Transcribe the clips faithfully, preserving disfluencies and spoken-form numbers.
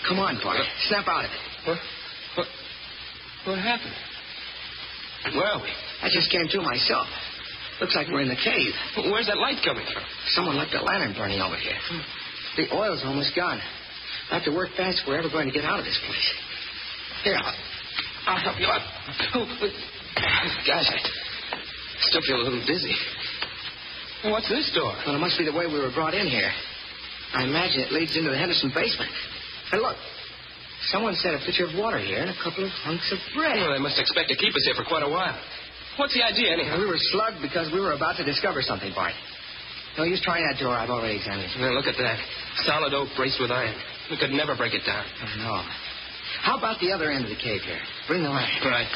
Come on, Bart. Snap out of it. What? What? What happened? Where are we? I just came to myself. Looks like we're in the cave. Where's that light coming from? Someone left a lantern burning over here. The oil's almost gone. I have to work fast if we're ever going to get out of this place. Here, I'll, I'll help you out. Oh, gosh, I still feel a little dizzy. What's this door? Well, it must be the way we were brought in here. I imagine it leads into the Henderson basement. And look, someone set a pitcher of water here and a couple of hunks of bread. Well, they must expect to keep us here for quite a while. What's the idea, anyhow? We were slugged because we were about to discover something, Bart. No use trying that door. I've already examined it. Well, look at that. Solid oak braced with iron. We could never break it down. Oh, no. How about the other end of the cave here? Bring the lamp. Right.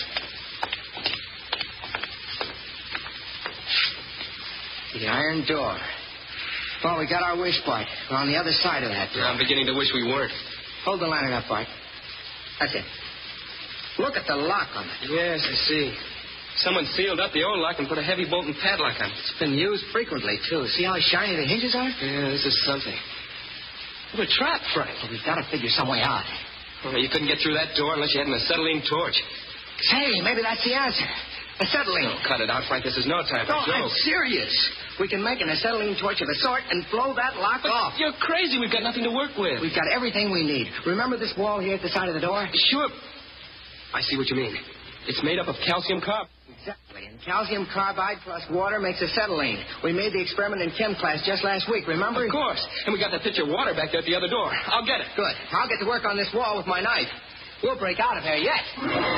The iron door. Well, we got our wish, Bart. We're on the other side of that door. I'm beginning to wish we weren't. Hold the lantern up, Bart. That's it. Look at the lock on it. Yes, I see. Someone sealed up the old lock and put a heavy bolt and padlock on it. It's been used frequently, too. See how shiny the hinges are? Yeah, this is something. We're trapped, Frank. Well, we've got to figure some way out. Well, you couldn't get through that door unless you had an acetylene torch. Say, maybe that's the answer. Acetylene. Oh, cut it out, Frank. This is no time for No, I'm jokes. serious. We can make an acetylene torch of a sort and blow that lock But off. You're crazy. We've got nothing to work with. We've got everything we need. Remember this wall here at the side of the door? Sure. I see what you mean. It's made up of calcium carbide. Exactly. And calcium carbide plus water makes acetylene. We made the experiment in chem class just last week, remember? Of course. And we got that pitcher of water back there at the other door. I'll get it. Good. I'll get to work on this wall with my knife. We'll break out of here yet.